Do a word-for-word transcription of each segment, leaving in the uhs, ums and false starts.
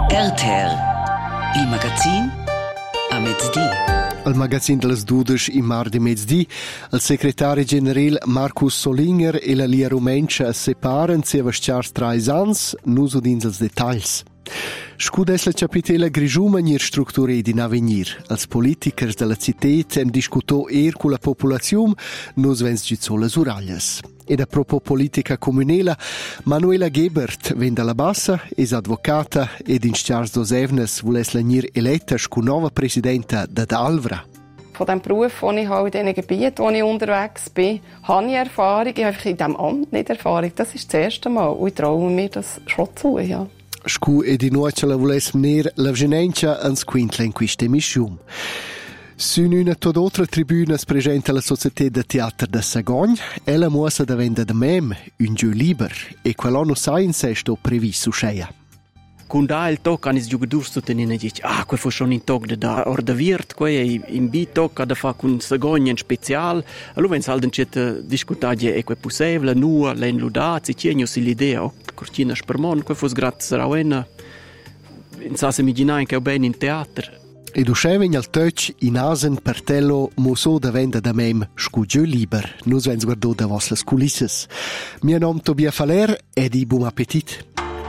R T R, il magazin a mezzodì. Al magazin delle dudici in mardi mezzodì, il segretario generale Markus Solinger e la Lia Rumentia separan si avasciars trais ans, nus udins els detalls. Scudes la capitella Grigiuma nir strutture in avenir. Als politikers della citet hem discuto er cu la populazium, nus vens gizzo las urallas. Ed a propos politica comunela, Manuela Gebert, ven dalla bassa, es advocata ed in stiars dos evnes vules la nir eletta scu nova presidenta d'Ad Alvra. Von dem Beruf, den ich halt in diesen Gebieten, wo ich unterwegs bin, habe ich Erfahrung. Ich habe einfach in diesem Amt nicht Erfahrung. Das ist das erste Mal. Und ich traue mir das schon zu, ja. Scu e di nuoce la vules venir la vgenencia ans quintla in questa emissione. Su una tod'altra tribuna si presenta la Società de Teatro de Sagogn. Ella muossa da venda de mem un giù liber e quell'anno sa in sesto previsto sceia. Quando ha il tocco, hanno i giocatori sostenendo e dicono ah, questo fu un tocco da orda virt, questo è un tocco da fare con Sagogn in speciale. Allora, wenn salden c'è discutare è possibile, nuova, l'enludazzi, c'è l'idea, oh, cortina spermon, questo fu grazie a Rauena. Non sa se mi dicono che è bene in teatro. Ed uscevegn al touch in asen per tello muso da venda da mem scugiu liber. Nus vens guardò da vostras culisses. Mio nome Tobia Faler e di buon appetit.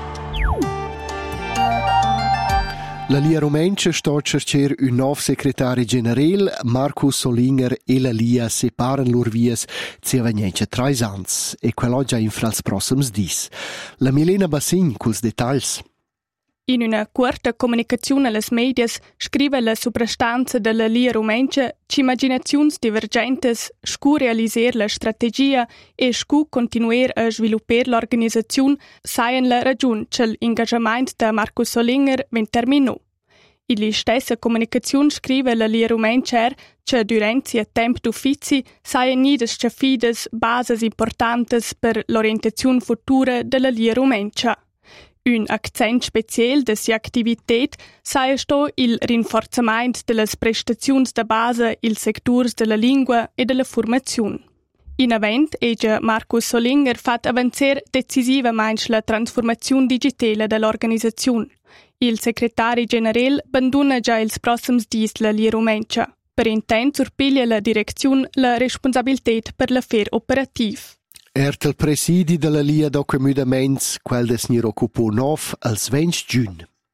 La Lia Rumentia sta a cercare un nuovo segretario generale, Markus Solinger e la Lia separan lor vies sia vegnencia trais ans e quello già in frals prossims dis. La Milena Bassin culs detalls. In una corta comunicazione alle medias scrive la soprastanza della Lia Rumentia che immaginazioni divergenti scu realizzare la strategia e scu continuare a sviluppare l'organizzazione saien la ragione che l'engagement da Markus Solinger ven terminò. In la stessa comunicazione scrive la Lia Rumentia che durante il tempo d'uffici saien nidas scafidas bases importantes per l'orientazione futura della Lia Rumentia. Un accent special de sia activitet sae sto il rinforzamento delle prestazioni da base il sectors della lingua e della formazione. In avent ege Markus Solinger fat avancer decisivamente la trasformazione digitale dell'organizzazione. Il segretario generale banduna già ils prossims dis la Lia Rumentia. Per intent surpiglia la direzione la responsabilità per l'affair operativ. Ert il presidi della Lia d'Occomudaments, quel des nir occupò nov als venti giugn.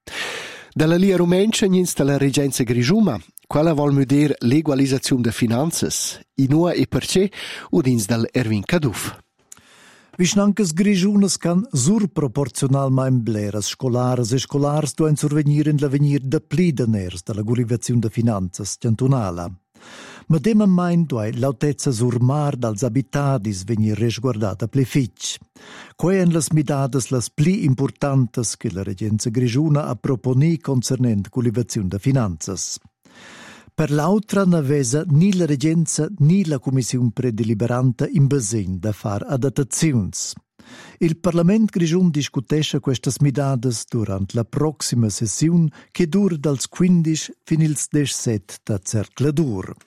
Dalla Lia Rumentia n'insta la Regenza Grigiuma, quella vol muder l'egualizzazione de finanzas, inua e perché udins dal Erwin Kaduf. Vischnankes Grigiunas can surproporcionalmein bleras scolares e scolars duen survenir in l'avenir de plideners della gulivazione de finanzas cantonala. Ma demam main duai l'autezza surmar dals abitadis venir resguardata ple fitch. Quei en las midades las pli importantes che la Regenza Grigiuna ha proponi concernent cultivazione de finanzas. Per l'autra n'avesa ni la Regenza ni la Commissione predeliberante in basin da far adattazions. Il Parlament Grigiun discutesce questas midades durant la proxima sessione che dur dals quindici fin ils diciassette da cercladur.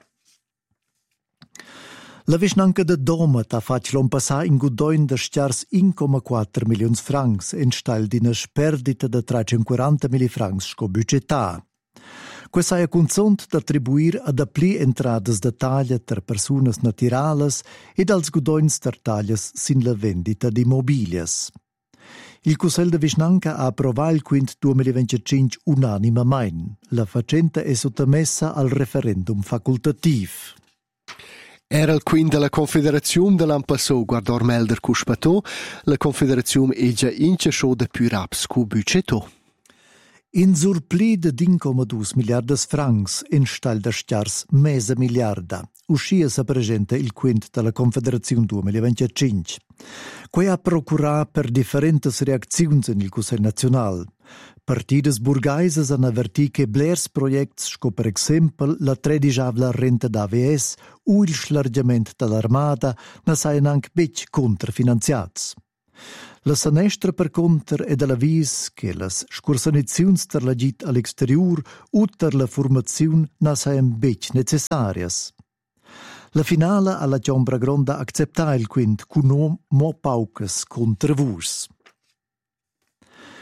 La vischnanca de Doma ta fac l'on passà in gudoin de stiars un comma quattro milions francs en stal d'ina sperdita de trecentoquaranta mili francs sco budgetà. Questa è consont d'attribuir ad appli entradas de taglia ter persunas naturales ed als gudoins ter taglias sin la vendita di mobilias. Il Cussel de Vischnanca ha approvato il quint duemilaventicinque unanimamente. La facenta è sottomessa al referendum facultativ. Era il quint della Confederazione dell'anno passato, guardò Melder Cuspatò, la Confederazione è già incesciò da più raps cu budgetò. In surpli de un comma due miliardas francs in stal da stiars mesa miliarda. Uscia sa presenta il quint della Confederazione duemilaventicinque. Quei ha procurato per differenti reazioni nel Consiglio nazionale. Partides burgaises han averti che blers projects sco per esempio la tredicavla renta d'A V S o il slargiament dell'armata ne saien anche bec contrafinanziats. La sanestra per conter è della vis che las scursaniziuns ter la git all'exterior o ter la formazione ne saien bec necessarias. La finala alla Ciombra Gronda accepta il quint cu no mo paucas contra vus.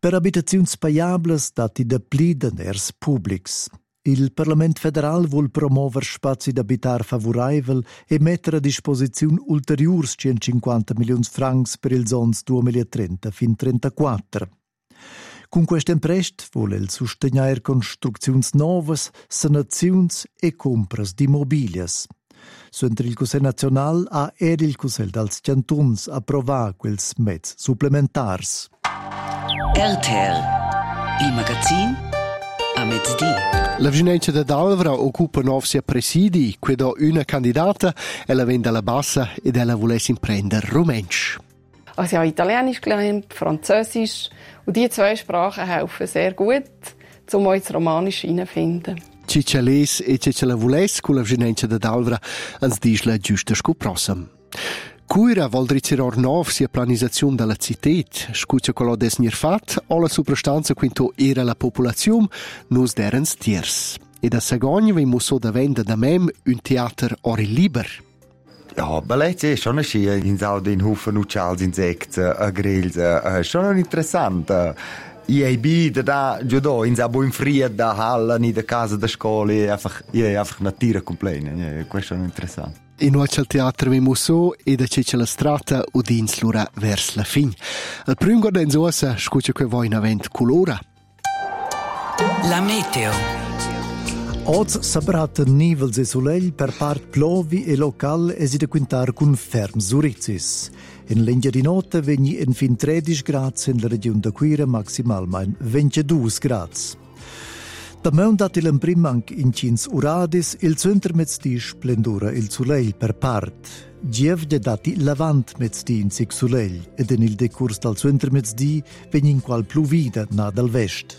Per abitaziuns paiables dati da pli deners publics. Il Parlament federal vuol promover spazi d'abitar favorevol e mettere a disposizione ulteriors centocinquanta milioni francs per il zons duemilatrenta fin trentaquattro. Con questo imprest vuole il sostenere costruzioni nuove, sanazioni e compras di immobilias. Suentre il Consiglio nazionale ha ed il Consiglio dels cantons approvar quels mezzi supplementars. R T L, il magazin a mezzodì. La vicinanza da Dalvra occupa nove sia presidi, quando una candidata è la vende alla bassa ed ella volesse imprendere Rumensch. Also ich habe Italienisch gelernt, Französisch und diese zwei Sprachen helfen sehr gut, um uns Romanisch hineinzufinden. Cicciales e Cicciala volesse con la vicinanza da Dalvra ans disla giusta sco prossam. Cuira vol ricirar nov sia planizazione della citet, scuccia quello des nir fat, o la soprastanza quinto era la popolazione, nus derens tiers. E da Sagogna vi musso da venda da mem un teater ori liber. Ja, ballet è schon aschi in Saudi in Hufen Uchals Insekten, a Grills, schon interessant. I A B da da judo in Sabo in Fried da Halla ni da casa da Schole, einfach ja einfach Natur completa, ja, questo è interessant. In noce al teatro vi musso e da cece la strata udins lura vers la fin. Al primo guarda in zosa scuccia che voi in avent colora. La meteo. Oz sabrat nivels e soleil per part plovi e local e si da quintar con ferm zurizis. In linea di notte vegni in fin tredici gradi in la regione da Quira maximalmein ventidue gradi. Da mondat il prim anche in cins uradis il centro mezzdi splendura il soleil per part. Gievde dati lavant mezzdi in sig soleil ed in il decurs dal centro mezzdi vegni in qual pluvida na dal vest.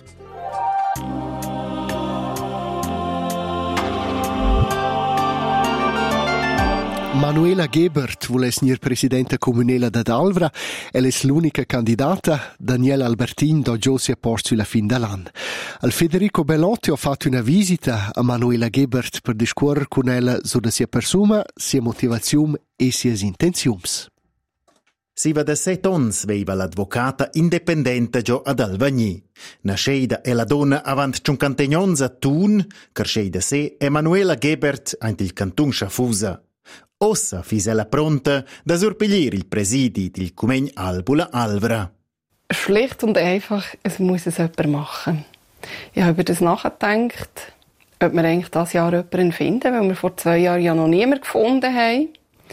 Manuela Gebert vuole essere presidente comunale da Dalvra e è l'unica candidata. Daniela Albertin da già si è posto alla fin dell'anno. Al Federico Bellotti ha fatto una visita a Manuela Gebert per discorrere con ella sulla sua persona, sia motivazione e sia intenzioni. Si va da set ons veiva l'advocata independente già ad Alvagni. Nasceida è la donna avant cinquantagnons a Thun, cresceida se Emanuela Gebert ant il cantun Schafusa. Ossa fisella pronta da sorpigliere il presidi del Cumegn Albula Alvra. Schlicht und einfach, es muss es jemand machen. Ich habe über das nachgedacht, ob wir eigentlich dieses Jahr jemanden finden, weil wir vor zwei Jahren ja noch niemanden gefunden haben.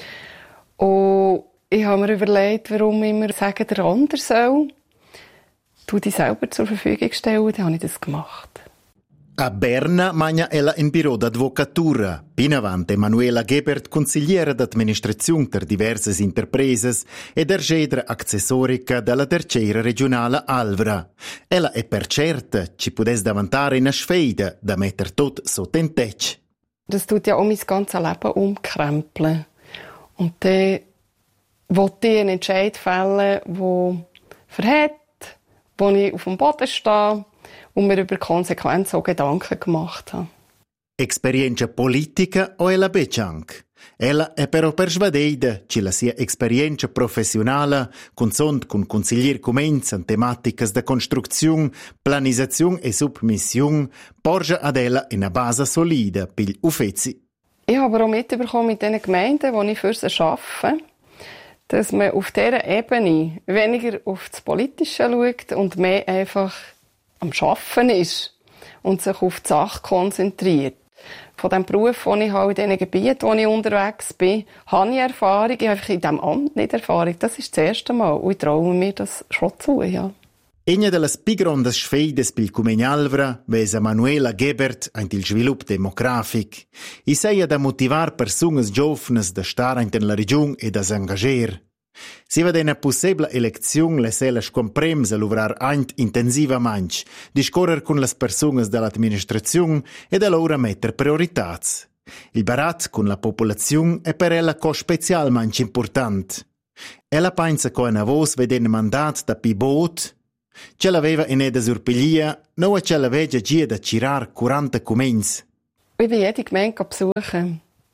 Und ich habe mir überlegt, warum immer sagen, der andere soll. Du dich selber zur Verfügung stellen, dann habe ich das gemacht. A Berna magna ella in biro d'advocatura. Pinavante Emanuela Gebert, consigliera d'administrazione per diverse interpreses ed ergedra accessorica della tercera regionale Alvra. Ella è per certa ci pudes davantare una sfida da metter tot sotto in tec. Das tut ja auch mein ganzes Leben umkrempeln. Und dann wollte ich einen Entscheid fällen, der verhält, wo ich auf dem Boden stehe, und mir über Konsequenzen so Gedanken gemacht habe. Esperienza politica o ella becianc? Ella è però persvadeida che la sia esperienza professionale consont con consiglier comenza in tematiche da costruzione, planizzazione e submissione porge ad ella una base solida per gli uffizi. Ich habe aber auch mitbekommen mit den Gemeinden, die ich für sie arbeite, dass man auf dieser Ebene weniger auf das Politische schaut und mehr einfach am Arbeiten ist und sich auf die Sache konzentriert. Von dem Beruf, den ich halt in diesen Gebieten, wo ich unterwegs bin, habe ich Erfahrung. Ich habe in diesem Amt nicht Erfahrung. Das ist das erste Mal. Und ich traue mir das schon zu, ja. Una delle più grandi sfide per il Cumegn Alvra vesa Manuela Gebert ant il sviluppo demografico. I sei da motivare persone giovani da stare in la regione e da s'engagare. Si va una possibile elezione le sela scomprems a luvrar aint intensivamente, discorrer con le persone dell'amministrazione e da loro mettere priorità. Il barat con la popolazione è per ella co specialmente importante. Ella pensa che una voce vede un mandato da pibot, ce l'aveva in eda surpiglia, non ce l'aveva già da cirar quaranta comenzi. Ich bin jede Gemeinde besuchen.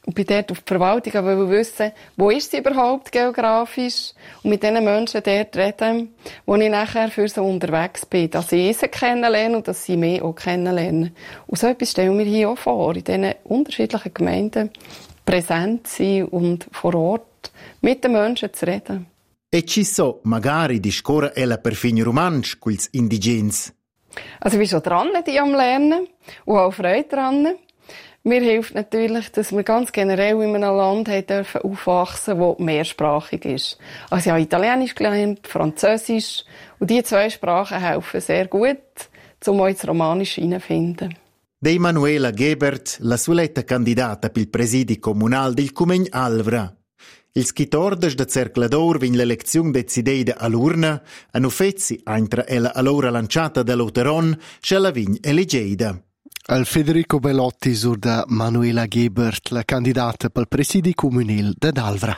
Und bin dort auf die Verwaltung, aber wir wissen, wo ist sie überhaupt geografisch? Und mit diesen Menschen dort reden, wo ich nachher für sie unterwegs bin, dass ich sie kennenlerne und dass sie mich auch kennenlernen. Und so etwas stellen wir hier auch vor, in diesen unterschiedlichen Gemeinden präsent sein und vor Ort mit den Menschen zu reden. E ci so magari discorre ella per fini romansch quils indigens. Also ich bin schon dran, die am Lernen und auch Freude dran. Mir hilft natürlich, dass wir ganz generell in einem Land haben dürfen aufwachsen, das mehrsprachig ist. Also ich habe Italienisch gelernt, Französisch und diese zwei Sprachen helfen sehr gut, um uns Romanisch hineinzufinden. De Emanuela Gebert, la soletta candidata per il presidi comunal del Cumegn Alvra. Ils chitordes de cerclador vin l'elezione decidida all'urna, an uffezzi entra ella allora lanciata dall'Oteron, sce la vign elegeida. Al Federico Bellotti sur da Manuela Gebert, la candidata pel presidi comunil de Alvra.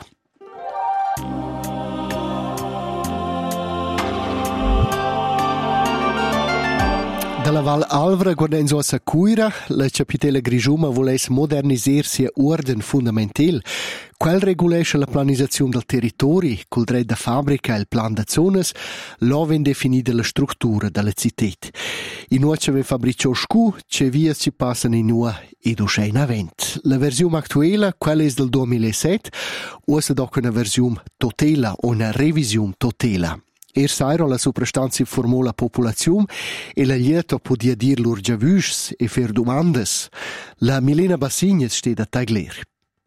Dalla Val Alvra guarden so a Cuira, la capitella Grigiuma voles modernisir sia orden fundamental. Quel regulesce la planizazione del territori, col dret da fabbrica e il plan de zones, l'oven definida la struttura della citet. In nuoce ve fabricio scu, ce via ci passano in nua ed uscein avent. La versione attuella, quella è del duemilasette, usa doc una versione totela o una revisione totela. Er sairo la soprastanza informò la popolazione e la lieto podia dir lur già vus e fer domandas. La Milena Bassignes steht a tagler.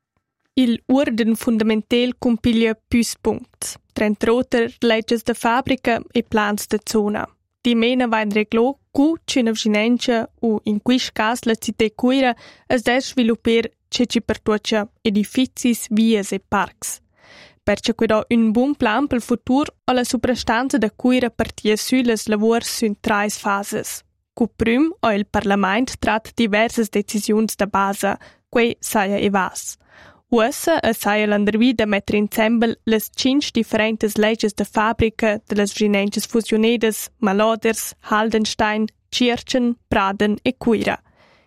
Il orden fundamental compiglia pus punct. Trentroter legges de fabbrica e plans de zona. Di mena vain reglo cu cina vginencia u in quis cas la cité cuira es des svilupper ce ci pertuocia edificis, vias e parcs. Perciò quedò un buon plan per il futuro alla soprastanza da cui partia sulle lavori in tre fasi. Cu prim o il Parlament trat diverse decisioni da base, que saia evas. Uessa e saia l'andrevida mettere insieme le cinque differenti leggi de fabbrica de las vinences fusionedas Maloders, Haldenstein, Kirchen, Praden e Cuira.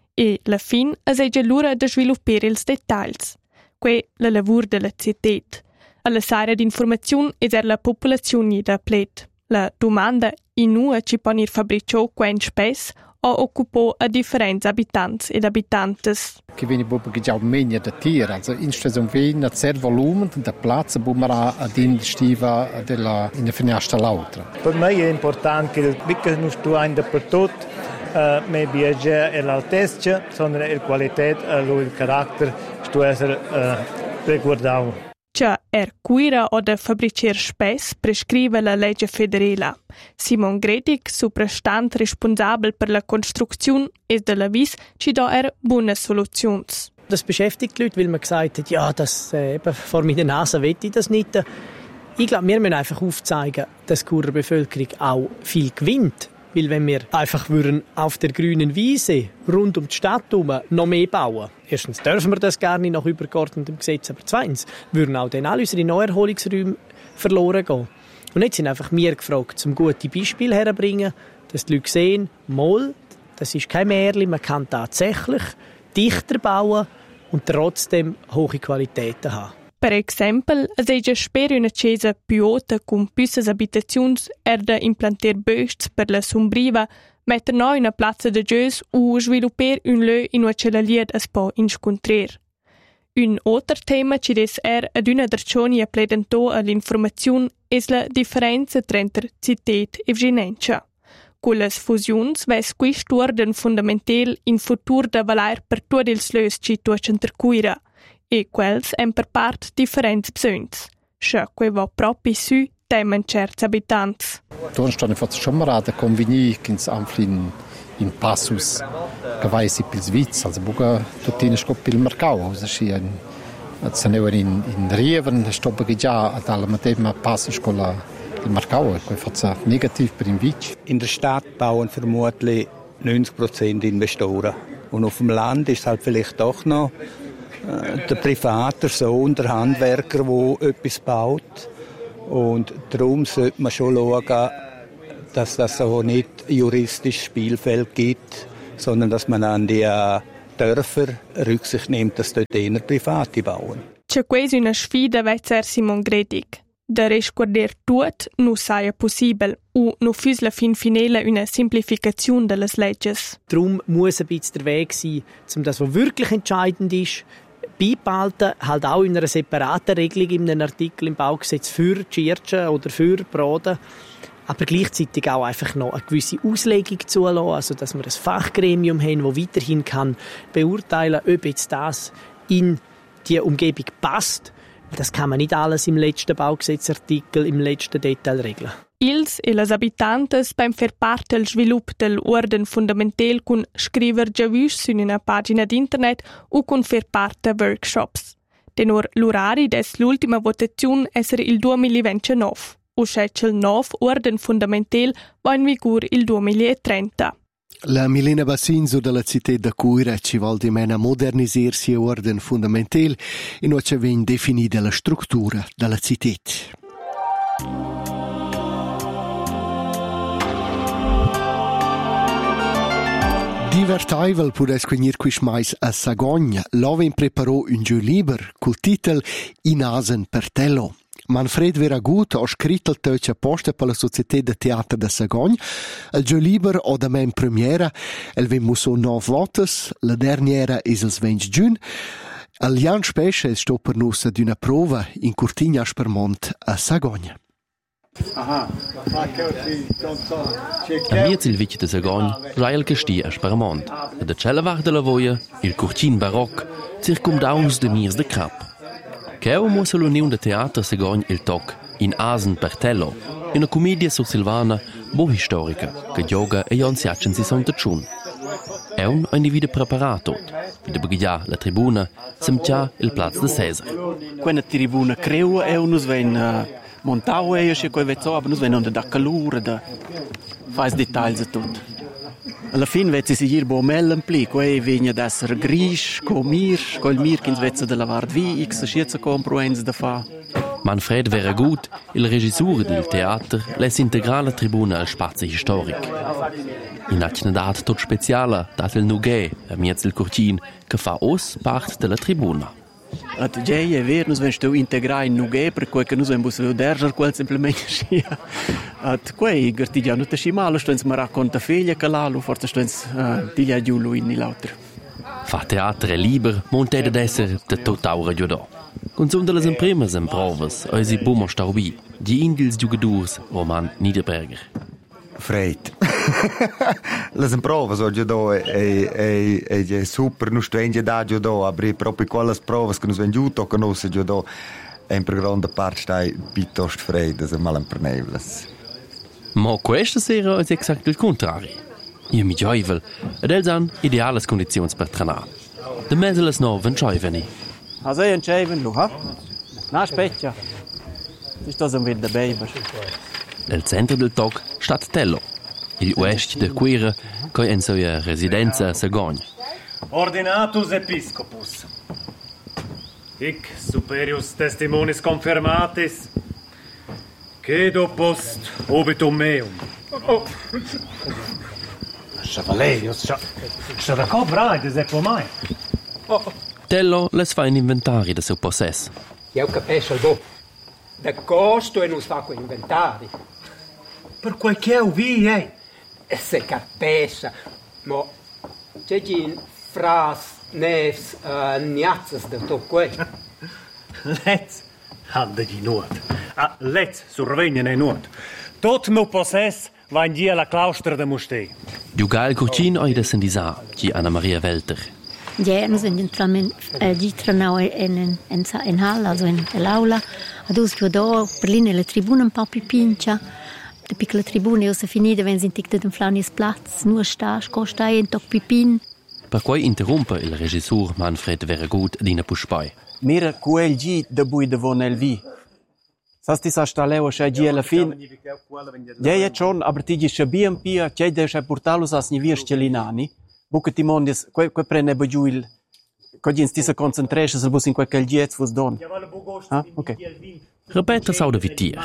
E la fin es ege l'ura de sviluppare ils dettagls, que la lavur de la citet. Alla sera d'informazione ed er la popolazione da plet. La domanda in nua ci ponir fabricio quen spes o occupò a differenti abitanti ed abitantes. Che viene proprio già meglio da tir, also in stazione viene a cer volumen da piazza bumara ad investiva della in finestra l'altra. Per me è importante che il bicca non sto in dappertutto, uh, me viaggia e l'altezza, sondern la qualità e il carattere sto essere uh, riguardato. Cia er cuira o da fabricer spes prescrive la legge federale. Simon Gredig, suprastant responsabel per la construzione e della vis, ci da er buone soluzioni. Das beschäftigt die Leute, weil man gesagt hat, ja, das, äh, eben, vor meiner Nase will ich das nicht. Ich glaube, wir müssen einfach aufzeigen, dass die Churer Bevölkerung auch viel gewinnt. Weil wenn wir einfach würden auf der grünen Wiese rund um die Stadt herum noch mehr bauen, erstens dürfen wir das gar nicht nach übergeordnetem Gesetz, aber zweitens würden auch dann all unsere Neuerholungsräume verloren gehen. Und jetzt sind einfach wir gefragt, um gute Beispiele herzubringen, dass die Leute sehen, mal, das ist kein Märchen, man kann tatsächlich dichter bauen und trotzdem hohe Qualitäten haben. Per exempel, es è sper una chiesa piota con püssas abitaziuns er da implanter bösts per la sombriva, metter no una plazza de giös u svilupper un lö in ua ce la lied es po inscontrer. Un alter tema ci des er ad una dercioni a pledentò all'informazione es la differenza trenter citet e vginencia. Con las fusions ves quist orden fundamental in futur da valer per tuot ils lös ci tuochen ter cuira. E quels em per part differents besöns. Scha que va propi su temen certs abitants. Tornstone fatto schammarada conveni kins amflin in passus che vai si pils vits, also buga tuttine scop il mercau, also si in zaneur in in Rieven stoppa che già ad alla matema passus con la il mercau, que fatto negativ per in vich. In der Stadt bauen vermutlich neunzig Prozent Investoren und auf dem Land ist halt vielleicht doch noch der private Sohn, der Handwerker, der etwas baut. Und darum sollte man schon schauen, dass das so nicht juristisch Spielfeld gibt, sondern dass man an die Dörfer Rücksicht nimmt, dass dort eher Private bauen. C'è quasi una sfida verso Simon Gredig. Da risguarder tut nu saia possibel u nu füs la fin finela una simplificazione delle legges. Darum muss ein bisschen der Weg sein, um das, was wirklich entscheidend ist, beibehalten, halt auch in einer separaten Regelung in einem Artikel im Baugesetz für Tschirchen oder für Broden, aber gleichzeitig auch einfach noch eine gewisse Auslegung zulassen, also dass wir ein Fachgremium haben, das weiterhin kann beurteilen kann, ob jetzt das in die Umgebung passt. Das kann man nicht alles im letzten Baugesetzartikel, im letzten Detail regeln. Ils e las abitantes beim fer part del svilup del orden fundamental cun scriver giavus su una pagina d'internet o cun fer parte workshops. Tenor l'orari des l'ultima votazione essere il duemilaventinove, o scecel nov orden fundamental va in vigor il duemilatrenta. La Milena Bassinzo della città da Cuira ci vuol di meno modernisarsi a ordine fondamentale e non ci viene definita la struttura della città. Divertaivel pudes quinir quis mais a Sagogna. Loven preparò un gioco liber col titolo In Asen per Tello. Manfred Veragut ha scritto il teuce apposta per la Società de Teatro de Sagogna. Il gioco liber o da men premiera. El vem musso nove votes. La derniera is il venti giugno. Il Jan Spesce sto per nus ad una prova in Cortigna Spermont a Sagogna. Amiez il vice de Sagogna, già il castì a Spermont. E da cella var de la voia, il curcin baroc, circumdaus de mirs de crap. Cheo musa l'unione de teatro Sagogna il toc, In Asen per Tello, una commedia sursilvana, bohistorica, che gioca e Jon Siacen si son tacciun. Eun ha individuo preparato, vide baghià la tribuna, semtia il Platz de Cesar. Quella tribuna creua e unus ven uh, montau e io quei vezzo, aber nus ven onda da calura, da fais dettagli e tutto. Alla fine vezzi si gir bo mellen pli, quei vegna d'esser grisch, co mir, co il mir ch'ins vezza de lavard vi, x schiezza compruenza da fa. Manfred Veragut, il regissore del teatro, les integrare la tribuna al spazio storico. In acna dat tot speciala, dat il nugè, a miez il curcin, che fa os part della tribuna. At gei è ver, nus ven steu integrare in nugè, per quei che nus ven bus veuderger quel semplicemente schia. At quei gertigia nu te schimalo, stoens ma racconta figlia che lalu, forse stoens uh, diglia giulu in l'altro. Fa teatro è liber, monte ed esser de totaura giudò. Consum de las imprimas en provas, oisi bummo staubi, di indils giugadurs, Roman Niederberger. Freit. Las provas ho giudò e e e è super nu strengia da giudò, aber proprio quelle provas che nos ven giuto conosce giudò in per grande parte stai piuttosto freit, das mal impernebles. Ma questa sera è esatto il contrario. Io mi gioivel, ed elsan ideales condizioni per tranar. De meseles no vencioiveni. A sei entscheven lu, ha? Na specchia. Ist das ein Wind der Baby? Nel centro del toc stat Tello, il oest de Cuira, che è in sua residenza a Sagogna. Ordinatus episcopus. Hic superius testimonis confirmatis. Cedo post obitum meum. Oh. Chavalerius, Characobra, des equo mai. Oh. Tello les fa un inventario del suo possesso. Io capisco il bo. Da costo e non fa quei inventari. Per quel che ho vi, eh? E se capisce. Ma c'è in fras, nefs, uh, niazzas del tutto quel. Let's. Hadde di nuot. Ah, let's survegnen e nuot. Tot meu possesso va in dia la claustra de Mustei. Giugal Curcin oi des Sendisa, ci Anna Maria Welter. Ja, wir sind in Gitranau in, in, in Hall, also in l'aula. Adus che da Berlino la tribuna un po' più pincia. La piccola tribuna è finita, wenn sie in den Flaunies Platz, nur sta, scosta e in toc pipin. Per cui interrompe il regisseur Manfred Veragut Dina Puspai. Mira quel gi de bui de von elvi. Sasti sa sta leo sche gi alla fin. Ja ja schon, aber ti gi schabiam pia, che de sche portalus as ni vir stelinani. Buca timondis, quei quei prende bagiuil. Cogins ti se concentresce se bus in quel gel giez vos don. Ah, ok. Repete sau de vitir.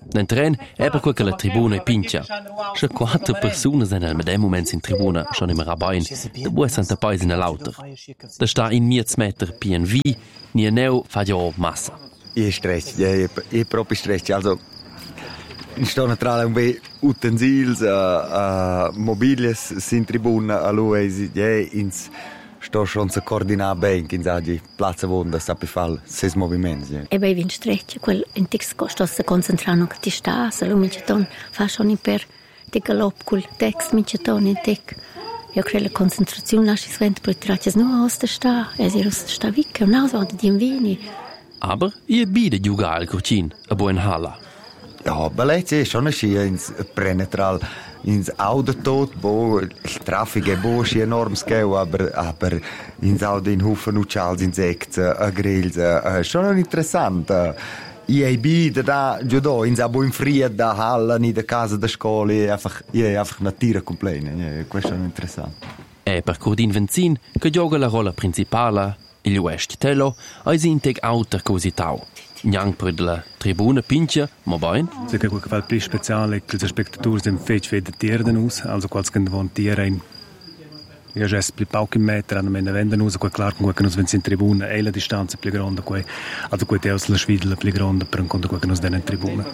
Nel tren è per quel che la tribuna è pincia. Se quattro persone sono al medem moment in tribuna schon immer rabain, da bue santa pais in l'auter. Da sta in miez meter P N V, ni neu fa ja massa. È stress, è, è proprio stress. Also, in stanno tra un be utensils, uh, uh, mobilies in tribuna, a lui è ins sto schon zu coordinare bene, in sagi Plaza Wonda, sappi fare sei movimenti. E beh, vin stretch, quel in text sto se concentrano che ti sta, se lo minceton fa schon per te galop col text minceton in tec. Io credo la concentrazione lasci svent per traccias no aus der sta, e si rust sta vicke und aus und die vini. Aber ihr bide juga al Curcin, a buon hala. Ja, ballet è schon schi ins penetral ins Auto tot, bo il traffico è bo schi enorm skeu, aber aber ins Auto in Hufen Uchals Insekt, a grills, schon interessant. I A B da judo ins abo in fria da halla ni da casa da scuola, einfach è einfach natura completa, questo è interessante. E per Cordin Venzin che gioca la rolla principale, il West Tello, ai integ auter cositau. Niang per la tribuna pincha, ma bene. Se che quel che fa più speciale è che gli spettatori sono feci vedere aus, also quals che devono tirare in ja just più pochi metri hanno meno vendono us, quel clar con quel che nos in tribuna e la distanza più grande quei, also quei teos la svidla più grande per un conto quel che nos den in tribuna.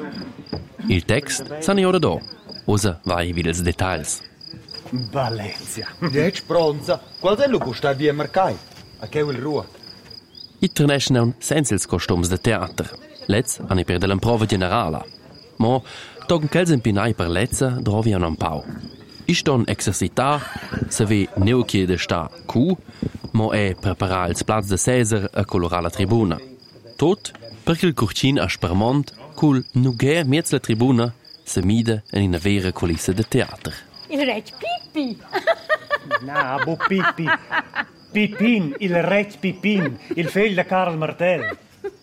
Il text sani ora do, usa vai videls details. Valencia. Jetzt pronza. Qual è lo costa via Mercai? A che il rua? I tornescono senza ils costums de teater. Letz hanno per della prova generale. Ma togen quels impinai per lezza droviano un pau. I ston exercitar, se ve neu chiede sta Q, ma è preparare il plaz de Cesar a colorare la tribuna. Tot perché il Curcin a Spermont col nuger miez la tribuna se mide in una vera culisse de teater. Il re Pippi. No, bo Pippi. Pipin, il re Pipin, il figlio di Karl Martel.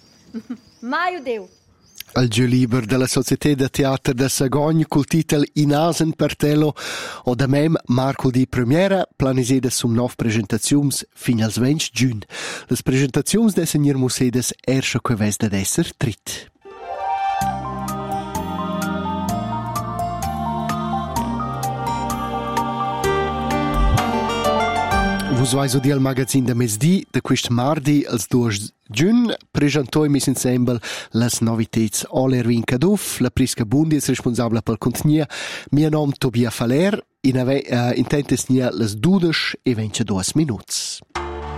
Mai Deu. Al giù liber della Società de Teater de Sagogn col titolo Inasen per Tello o da mem Marco di Premiera planisede sum nov presentaziums fin als venti giugn. Les presentaziums de Senior Musedes ersche queves de esser trit. Vos vais odi al magazin de mesdi de quist mardi als due giugn presentoi mis ensemble las novitets Oler Vincaduf, la prisca bundis responsabla pel contenia, mia nom Tobia Faler, in ave, uh, intentes nia las dudes e ventiduas minuts.